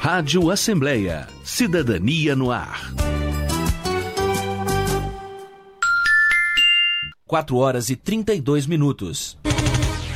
Rádio Assembleia. Cidadania no ar. 4 horas e 32 minutos.